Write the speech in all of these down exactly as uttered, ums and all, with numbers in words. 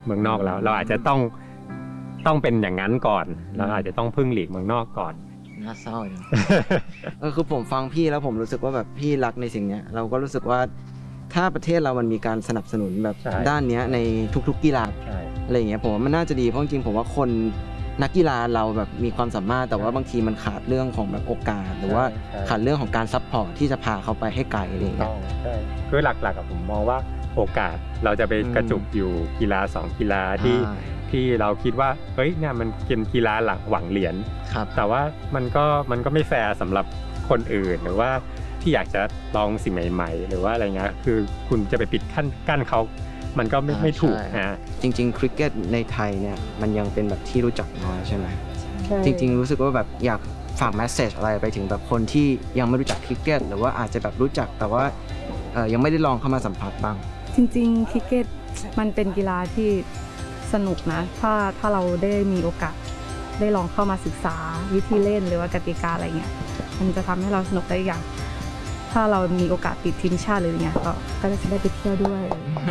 เมืองนอกแล้วเราอาจจะต้องต้องเป็นอย่างนั้นก่อนเราอาจจะต้องพึ่งหลีกเมืองนอกก่อนน่าเศร้าจังเออคือผมฟังพี่แล้วผมรู้สึกว่าแบบพี่รักในสิ่งนี้เราก็รู้สึกว่าถ้าประเทศเรามันมีการสนับสนุนแบบด้านนี้ในทุกๆกีฬาอะไรอย่างเงี้ยผมว่ามันน่าจะดีเพราะจริงๆผมว่าคนนักกีฬาเราแบบมีความสามารถแต่ว่าบางทีมันขาดเรื่องของแบบโอกาสหรือว่าขาดเรื่องของการซัพพอร์ตที่จะพาเขาไปให้ไกลอะไรอย่างเงี้ยใช่คือหลักๆกับผมมองว่าโอกาสเราจะไปกระจุกอยู่กีฬาสองกีฬาที่ที่เราคิดว่าเฮ้ยเนี่ยมันเป็นกีฬาหลักหวังเหรียญแต่ว่ามันก็มันก็ไม่แฟร์สำหรับคนอื่นหรือว่าที่อยากจะลองสิ่งใหม่ๆหรือว่าอะไรเงี้ยคือคุณจะไปปิดขั้นกั้นเขามันก็ไม่ไม่ถูกนะจริงๆคริกเก็ตในไทยเนี่ยมันยังเป็นแบบที่รู้จักน้อยใช่ไหมจริงๆรู้สึกว่าแบบอยากฝากแมสเซจอะไรไปถึงแบบคนที่ยังไม่รู้จักคริกเก็ตหรือว่าอาจจะแบบรู้จักแต่ว่ายังไม่ได้ลองเข้ามาสัมผัสบ้างจริงๆคริกเก็ตมันเป็นกีฬาที่สนุกนะถ้าถ้าเราได้มีโอกาสได้ลองเข้ามาศึกษาวิธีเล่นหรือว่ากติกาอะไรเงี้ยมันจะทำให้เราสนุกได้อย่างถ้าเรามีโอกาสติดทีมชาติหรือเงี้ยก็ก็จะได้ไปเที่ยวด้วย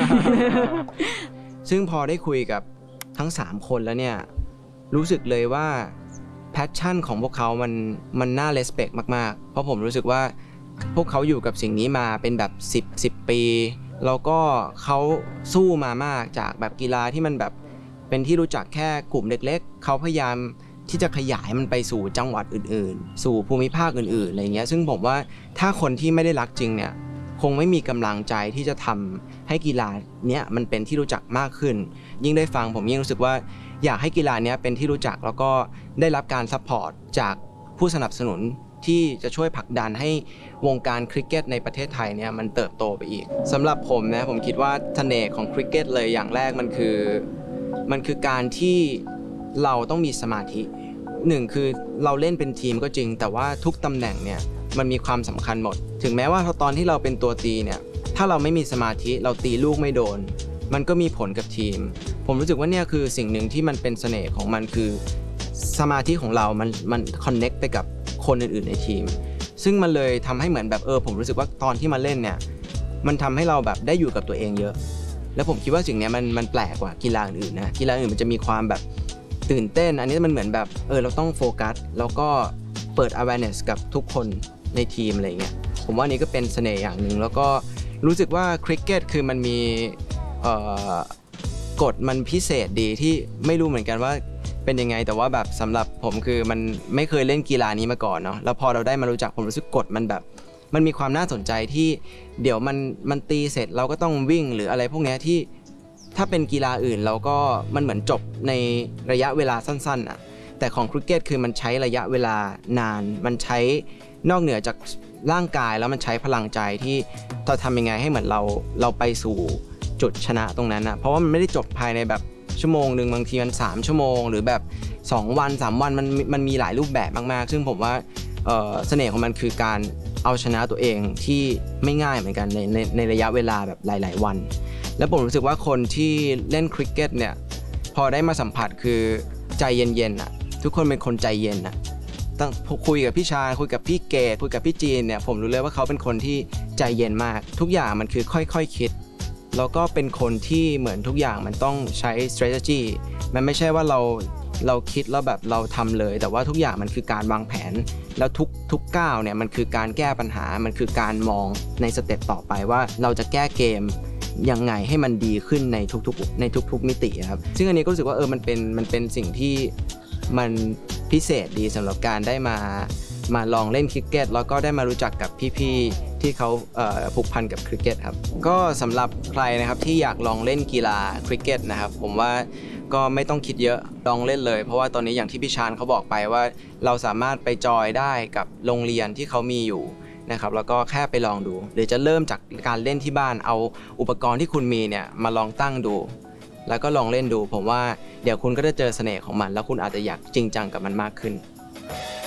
ซึ่งพอได้คุยกับทั้งสามคนแล้วเนี่ยรู้สึกเลยว่าแพชชั่นของพวกเขามันมันน่าเลสเปคมากๆเพราะผมรู้สึกว่าพวกเขาอยู่กับสิ่งนี้มาเป็นแบบสิบ สิบปีแล้วก็เขาสู้มามากจากแบบกีฬาที่มันแบบเป็นที่รู้จักแค่กลุ่มเล็กๆเขาพยายามที่จะขยายมันไปสู่จังหวัดอื่นๆสู่ภูมิภาคอื่นๆอะไรเงี้ยซึ่งผมว่าถ้าคนที่ไม่ได้รักจริงเนี่ยคงไม่มีกำลังใจที่จะทำให้กีฬาเนี้ยมันเป็นที่รู้จักมากขึ้นยิ่งได้ฟังผมยิ่งรู้สึกว่าอยากให้กีฬาเนี้ยเป็นที่รู้จักแล้วก็ได้รับการซัพพอร์ตจากผู้สนับสนุนที่จะช่วยผลักดันให้วงการคริกเก็ตในประเทศไทยเนี่ยมันเติบโตไปอีกสำหรับผมนะผมคิดว่าเสน่ห์ของคริกเก็ตเลยอย่างแรกมันคือมันคือการที่เราต้องมีสมาธิหนึ่งคือเราเล่นเป็นทีมก็จริงแต่ว่าทุกตำแหน่งเนี่ยมันมีความสำคัญหมดถึงแม้ว่าตอนที่เราเป็นตัวตีเนี่ยถ้าเราไม่มีสมาธิเราตีลูกไม่โดนมันก็มีผลกับทีมผมรู้สึกว่าเนี่ยคือสิ่งหนึ่งที่มันเป็นเสน่ห์ของมันคือสมาธิของเรามันมันคอนเน็กไปกับคนอื่นๆในทีมซึ่งมันเลยทำให้เหมือนแบบเออผมรู้สึกว่าตอนที่มาเล่นเนี่ยมันทำให้เราแบบได้อยู่กับตัวเองเยอะแล้วผมคิดว่าสิ่งนี้มันมันแปลกกว่ากีฬาอื่นนะกีฬาอื่นมันจะมีความแบบตื่นเต้นอันนี้มันเหมือนแบบเออเราต้องโฟกัสแล้วก็เปิด awareness กับทุกคนในทีมอะไรเงี้ยผมว่านี้ก็เป็นเสน่ห์อย่างหนึ่งแล้วก็รู้สึกว่าคริกเก็ตคือมันมีเอ่อกฎมันพิเศษดีที่ไม่รู้เหมือนกันว่าเป็นยังไงแต่ว่าแบบสำหรับผมคือมันไม่เคยเล่นกีฬานี้มาก่อนเนาะแล้วพอเราได้มารู้จักผมรู้สึกกฎมันแบบมันมีความน่าสนใจที่เดี๋ยวมันมันตีเสร็จเราก็ต้องวิ่งหรืออะไรพวกนี้ที่ถ้าเป็นกีฬาอื่นเราก็มันเหมือนจบในระยะเวลาสั้นๆอ่ะแต่ของคริกเก็ตคือมันใช้ระยะเวลานานมันใช้นอกเหนือจากร่างกายแล้วมันใช้พลังใจที่เราทำยังไงให้เหมือนเราเราไปสู่จุดชนะตรงนั้นนะเพราะว่ามันไม่ได้จบภายในแบบชั่วโมงนึงบางทีมันสามชั่วโมงหรือแบบสองวันสามวันมันมันมีหลายรูปแบบมากๆซึ่งผมว่าเอ่อเสน่ห์ของมันคือการเอาชนะตัวเองที่ไม่ง่ายเหมือนกันในในในระยะเวลาแบบหลายๆวันแล้วผมรู้สึกว่าคนที่เล่นคริกเก็ตเนี่ยพอได้มาสัมผัสคือใจเย็นๆอ่ะทุกคนเป็นคนใจเย็นอ่ะตั้งคุยกับพี่ชาญคุยกับพี่เกดคุยกับพี่จีนเนี่ยผมรู้เลยว่าเขาเป็นคนที่ใจเย็นมากทุกอย่างมันคือค่อยๆ ค, คิดแล้วก็เป็นคนที่เหมือนทุกอย่างมันต้องใช้ strategy มันไม่ใช่ว่าเราเราคิดแล้วแบบเราทำเลยแต่ว่าทุกอย่างมันคือการวางแผนแล้วทุกทุกก้าวเนี่ยมันคือการแก้ปัญหามันคือการมองในสเต็ปต่อไปว่าเราจะแก้เกมยังไงให้มันดีขึ้นในทุกๆในทุกๆมิติครับซึ่งอันนี้ก็รู้สึกว่าเออมันเป็นมันเป็นสิ่งที่มันพิเศษดีสำหรับการได้มามาลองเล่นคริกเก็ตแล้วก็ได้มารู้จักกับพี่ๆที่เขาผูกพันกับคริกเก็ตครับก็สำหรับใครนะครับที่อยากลองเล่นกีฬาคริกเก็ตนะครับผมว่าก็ไม่ต้องคิดเยอะลองเล่นเลยเพราะว่าตอนนี้อย่างที่พี่ชาญเขาบอกไปว่าเราสามารถไปจอยได้กับโรงเรียนที่เขามีอยู่นะครับแล้วก็แค่ไปลองดูหรือจะเริ่มจากการเล่นที่บ้านเอาอุปกรณ์ที่คุณมีเนี่ยมาลองตั้งดูแล้วก็ลองเล่นดูผมว่าเดี๋ยวคุณก็จะเจอเสน่ห์ของมันแล้วคุณอาจจะอยากจริงจังกับมันมากขึ้น